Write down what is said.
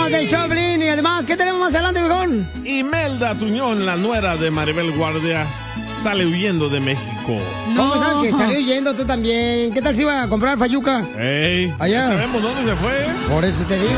podcast del Choplin. Y además, ¿qué tenemos más adelante, viejón? Imelda Tuñón, la nuera de Maribel Guardia, sale huyendo de México. ¿Cómo sabes que salió huyendo tú también? ¿Qué tal si iba a comprar fayuca? Ey, allá. ¿Sabemos dónde se fue? Por eso te digo.